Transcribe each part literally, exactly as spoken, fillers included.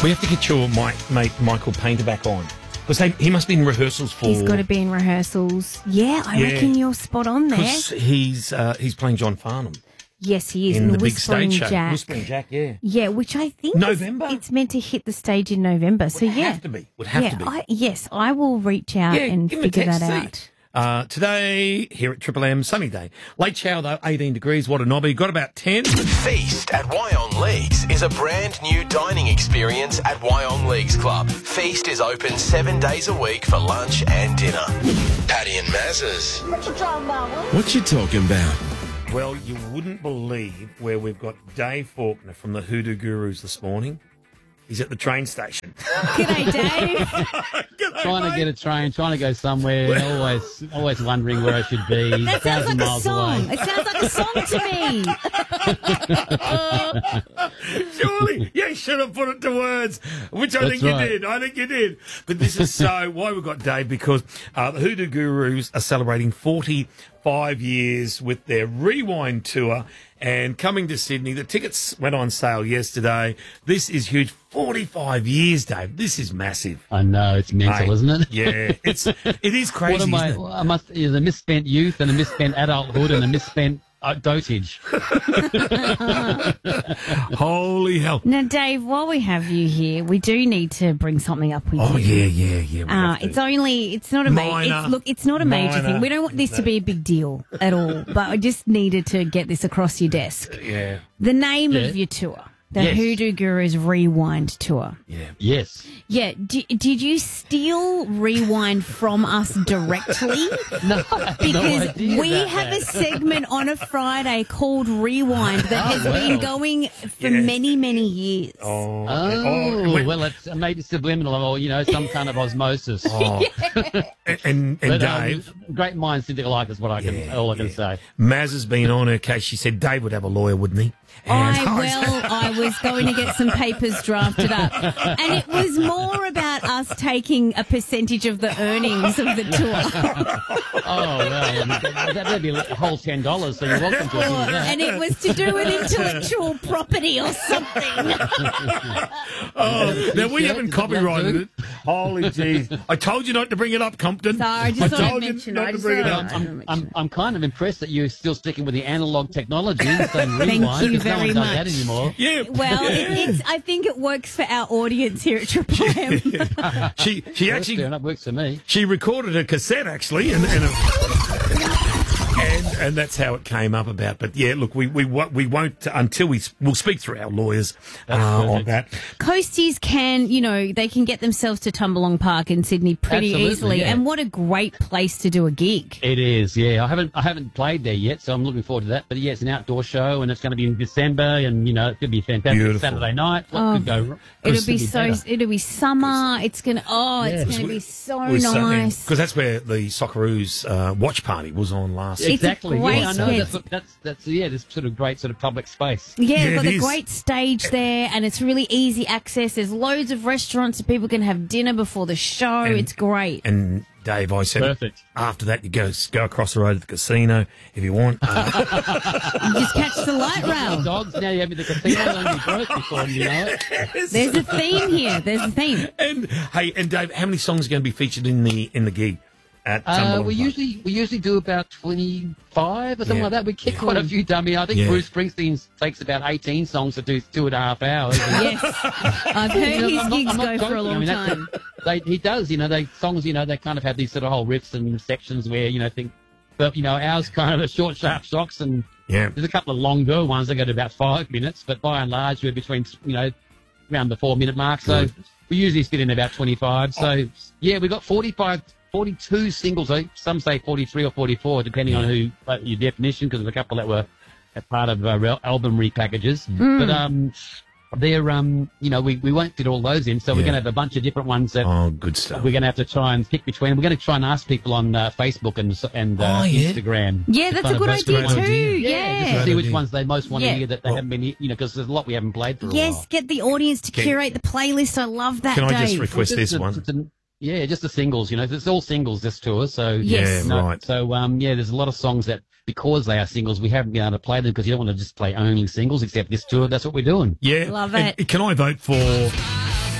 We have to get your Mike, mate Michael Painter back on. Because he must be in rehearsals for... He's got to be in rehearsals. Yeah, I Yeah. reckon you're spot on there. Because he's, uh, he's playing John Farnham. Yes, he is. In in the big Whispering stage show. Jack. Whispering Jack, yeah. Yeah, which I think November? It's, it's meant to hit the stage in November. So Would yeah, have to be. Would have yeah, to be. I, yes, I will reach out Yeah, and give him a figure text, that see. out. Uh, today, here at Triple M, sunny day. Late shower, though, eighteen degrees. What a knobby. Got about ten. Feast at Wyong Leagues is a brand new dining experience at Wyong Leagues Club. Feast is open seven days a week for lunch and dinner. Paddy and Maz's. What you talking about? Well, you wouldn't believe where we've got Dave Faulkner from the Hoodoo Gurus this morning. He's at the train station. G'day, Dave. G'day, Trying to mate. get a train, trying to go somewhere, always always wondering where I should be. That sounds thousand like a miles song. away. It sounds like a song to me. Surely you should have put it to words, which I That's think you right. did. I think you did. But this is so why we've got Dave, because uh, the Hoodoo Gurus are celebrating forty-five years with their Rewind tour and coming to Sydney. The tickets went on sale yesterday. This is huge. forty-five years, Dave. This is massive. I know, it's mental, Mate, isn't it? Yeah, it's it is crazy. What am I? Isn't it? I must. There's a misspent youth and a misspent adulthood and a misspent uh, dotage. Holy hell! Now, Dave, while we have you here, we do need to bring something up with Oh you. yeah, yeah, yeah. we Uh, have to. it's only, it's not a major, Minor. it's, look, it's not a major Minor. thing. We don't want this to be a big deal at all, but I just needed to get this across your desk. yeah, The name Yeah. of your tour, the Yes. Hoodoo Gurus Rewind Tour. yeah. Yes. Yeah, d- did you steal Rewind from us directly? No, Because no idea we about have that. a segment on a Friday called Rewind that has wow. been going for Yeah. many, many years. Oh, Oh, wait, well, it's maybe subliminal or, you know, some kind of osmosis. oh. and and, and But, um, Dave, great minds think alike is what I can, Yeah, all I can yeah. say. Maz has been on her case. She said Dave would have a lawyer, wouldn't he? And I well, I was going to get some papers drafted up, and it was more about us taking a percentage of the earnings of the tour, Oh, well, I mean, that, that'd be a whole ten dollars, so you're welcome to do that. and it was to do with intellectual property or something. Oh, now we Yeah, haven't does that copyrighted do? it. Holy jeez! I told you not to bring it up, Compton. Sorry, I just thought I'd told you mention it. not I to just bring it thought up. I'd- I'm, I'm, I'm kind of impressed that you're still sticking with the analog technology and saying Thank rewind, you 'cause no very one does much. that anymore. Yeah. Well, it, it's. I think it works for our audience here at Triple M. She she Well, actually fair enough, works for me. she recorded a cassette actually, and and, a, and and that's how it came up about. But yeah, look, we we wo- we won't until we we'll speak through our lawyers uh, on that. Coasties can, you know, they can get themselves to Tumbalong Park in Sydney pretty Absolutely, easily, yeah. and what a great place to do a gig. It is, yeah. I haven't I haven't played there yet, so I'm looking forward to that. But yeah, it's an outdoor show, and it's going to be in December, and you know it could be fantastic. Beautiful. Saturday night, what Oh, could go wrong? It'll Could be be so. better. It'll be summer. It's gonna. Oh, Yeah, it's because gonna we- be so Was nice. because that's where the Socceroos uh, watch party was on last. It's a Exactly. great Yeah, I know. space. That's, what- that's that's yeah. This sort of great sort of public space. Yeah, Yeah, we've got it a is. great stage there, and it's really easy access. There's loads of restaurants that people can have dinner before the show. And- it's great. And Dave, I said, Perfect. after that, you go go across the road to the casino if you want. Uh, You just catch the light rail. Dogs now you have the casino and you broke before you know it. There's a theme here. There's a theme. and hey, and Dave, how many songs are going to be featured in the in the gig at Uh, Tumbalong we Park? usually we usually do about twenty five or something Yeah. like that. We kick Yeah. quite a few dummy. I think Yeah. Bruce Springsteen takes about eighteen songs to do two and a half hours. Yes, I've heard You know, his I'm not- gigs I'm not go for a joking. I long mean, that's time. the- they, he does, you know, they songs, you know, they kind of have these sort of whole riffs and sections where, you know, think, but, you know, ours kind of are short, sharp shocks, and Yeah. there's a couple of longer ones that go to about five minutes, but by and large, we're between, you know, around the four minute mark. So Good. we usually fit in about twenty-five. So, yeah, we got forty-five, forty-two singles. eh? Some say forty-three or forty-four, depending on who, uh, your definition, because there's a couple that were a part of uh, re- album repackages. But, um, they're, um, you know, we, we won't fit all those in, so we're Yeah. going to have a bunch of different ones that Oh, good stuff. we're going to have to try and pick between. We're going to try and ask people on uh, Facebook and and uh, Oh, yeah. Instagram. Yeah, to that's kind a of good vote idea great too. idea. Yeah. just to see Great which idea. ones they most want Yeah. to hear that they haven't been, you know, because there's a lot we haven't played for a Yes, while. get the audience to Can- curate the playlist. I love that, Can I Dave. just request Just this a- one? just a- yeah, just the singles. You know, it's all singles this tour. So Yes. Yeah, no, right. So um, yeah, there's a lot of songs that because they are singles, we haven't been able to play them because you don't want to just play only singles. Except this tour, that's what we're doing. Yeah. Love And it. can I vote for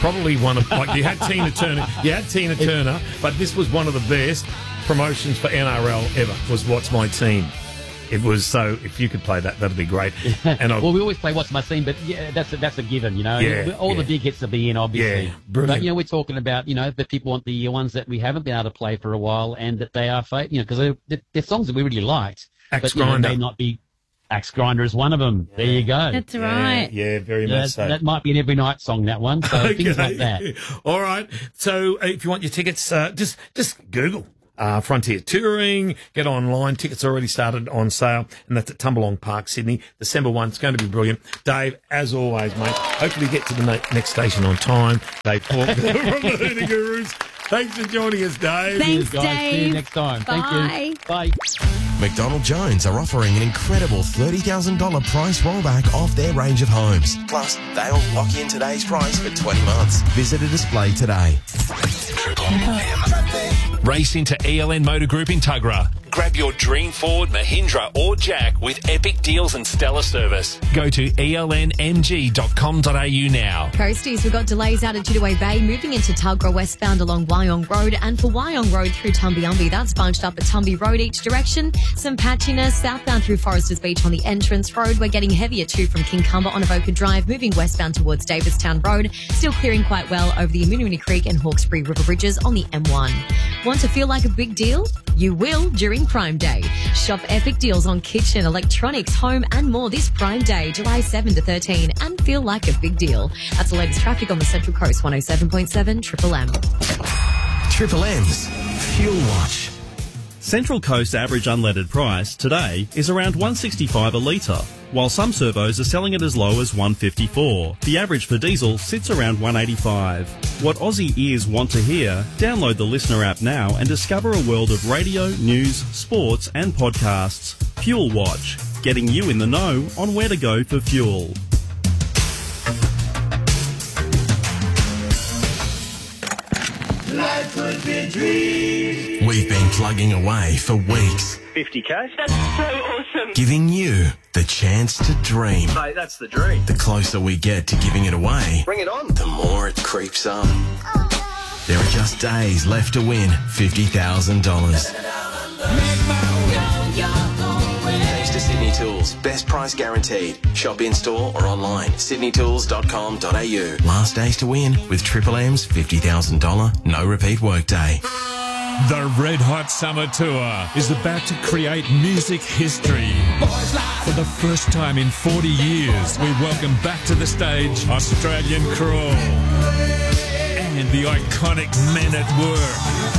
probably one of, like, you had Tina Turner, you had Tina Turner, but this was one of the best promotions for N R L ever, was What's My Team. It was, so if you could play that, that'd be great. And I, well, we always play What's My Team, but yeah, that's a, that's a given, you know. Yeah, All yeah. the big hits will be in, obviously. Yeah, brilliant. But, you know, we're talking about, you know, the people want the ones that we haven't been able to play for a while and that they are, fa- you know, because they're, they're, they're songs that we really liked. Axe but, you know, Grinder. may not be. Axe Grinder is one of them. There you go. That's yeah, right. yeah, very Yeah, much so. that might be an every night song, that one. So things like that. All right. So uh, if you want your tickets, uh, just just Google uh, Frontier Touring. Get online. Tickets already started on sale, and that's at Tumbalong Park, Sydney. December first. It's going to be brilliant. Dave, as always, mate. Hopefully, you get to the ne- next station on time. Dave Falk from the Hoodoo Gurus. Thanks for joining us, Dave. Thanks, Guys, see you Dave. next time. Bye. Thank you. Bye. McDonald Jones are offering an incredible thirty thousand dollars price rollback off their range of homes. Plus, they'll lock in today's price for twenty months. Visit a display today. Triple M. Race into E L N Motor Group in Tuggerah. Grab your dream Ford, Mahindra or Jack with epic deals and stellar service. Go to E L N M G dot com dot A U now. Coasties, we've got delays out at Judaway Bay moving into Tuggerah westbound along Wyong Road, and for Wyong Road through Tumbiumbi, that's bunched up at Tumby Road each direction. Some patchiness southbound through Foresters Beach on the entrance road. We're getting heavier too from Kincumber on Avoca Drive, moving westbound towards Davidstown Road. Still clearing quite well over the Amoonamuni Creek and Hawkesbury River bridges on the M one. Want to feel like a big deal? You will during Prime Day. Shop epic deals on kitchen, electronics, home and more this Prime Day, July seventh to thirteen, and feel like a big deal. That's the latest traffic on the Central Coast, one oh seven point seven Triple M. Triple M's Fuel Watch. Central Coast average unleaded price today is around one sixty-five a litre, while some servos are selling it as low as one fifty-four. The average for diesel sits around one eighty-five. What Aussie ears want to hear? Download the Listener app now and discover a world of radio, news, sports and podcasts. Fuel Watch, getting you in the know on where to go for fuel. Life would be a dream. We've been plugging away for weeks, fifty K? That's so awesome. giving you the chance to dream. Mate, that's the dream. The closer we get to giving it away, Bring it on. the more it creeps up. There are just days left to win fifty thousand dollars. Thanks to Sydney Tools. Best price guaranteed. Shop in store or online. sydney tools dot com dot a u. Last days to win with Triple M's fifty thousand dollars no repeat workday. The Red Hot Summer Tour is about to create music history. For the first time in forty years, we welcome back to the stage Australian Crawl and the iconic Men at Work.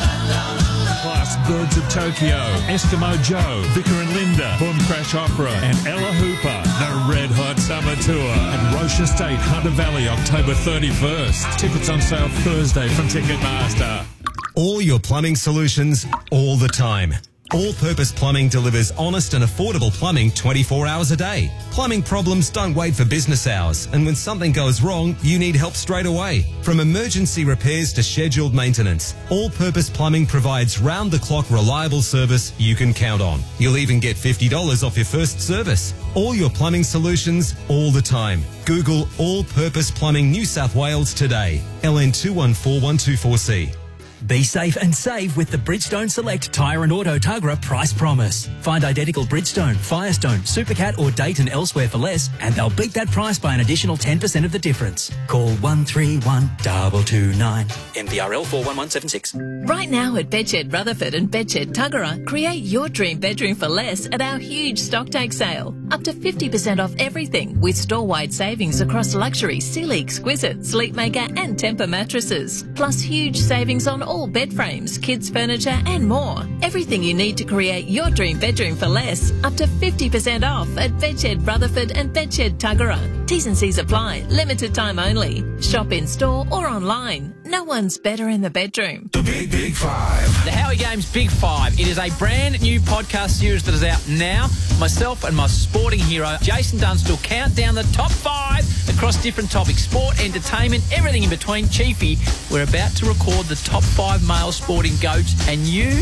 Plus Birds of Tokyo, Eskimo Joe, Vicar and Linda, Boom Crash Opera and Ella Hooper. The Red Hot Summer Tour at Roche Estate, Hunter Valley, October thirty-first. Tickets on sale Thursday from Ticketmaster. All your plumbing solutions, all the time. All-Purpose Plumbing delivers honest and affordable plumbing twenty-four hours a day. Plumbing problems don't wait for business hours, and when something goes wrong, you need help straight away. From emergency repairs to scheduled maintenance, All-Purpose Plumbing provides round-the-clock reliable service you can count on. You'll even get fifty dollars off your first service. All your plumbing solutions, all the time. Google All-Purpose Plumbing New South Wales today. L N two one four one two four C. Be safe and save with the Bridgestone Select Tyre and Auto Tuggerah Price Promise. Find identical Bridgestone, Firestone, Supercat or Dayton elsewhere for less, and they'll beat that price by an additional ten percent of the difference. Call one three one, two two nine. M V R L four one one seven six. Right now at Bedshed Rutherford and Bedshed Tuggerah, create your dream bedroom for less at our huge stocktake sale. Up to fifty percent off everything with store-wide savings across luxury, Sealy Exquisite, Sleepmaker and Tempur mattresses. Plus huge savings on all bed frames, kids furniture and more. Everything you need to create your dream bedroom for less. Up to fifty percent off at Bedshed Rutherford and Bedshed Tuggerah. T's and C's apply. Limited time only. Shop in store or online. No one's better in the bedroom. The Big Big Five. The Howie Games Big Five. It is a brand new podcast series that is out now. Myself and my sporting hero, Jason Dunstall, count down the top five across different topics. Sport, entertainment, everything in between. Chiefy, we're about to record the top five male sporting goats, and you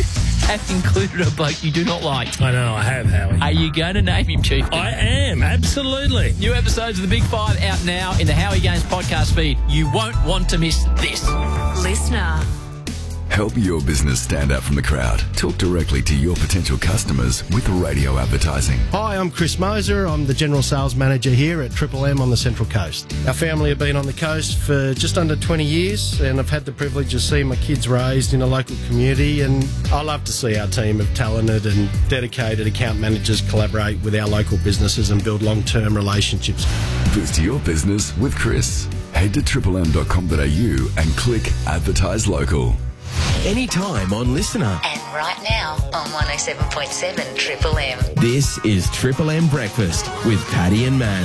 have included a bloke you do not like. I know, I have, Howie. Are you going to name him, Chief? I am, absolutely. New episodes of The Big Five out now in the Howie Games podcast feed. You won't want to miss this. Listener. Help your business stand out from the crowd. Talk directly to your potential customers with radio advertising. Hi, I'm Chris Moser. I'm the General Sales Manager here at Triple M on the Central Coast. Our family have been on the coast for just under twenty years, and I've had the privilege of seeing my kids raised in a local community, and I love to see our team of talented and dedicated account managers collaborate with our local businesses and build long-term relationships. Boost your business with Chris. Head to triple m dot com dot a u and click Advertise Local. Anytime on Listener. And right now on one oh seven point seven Triple M. This is Triple M Breakfast with Paddy and Maz.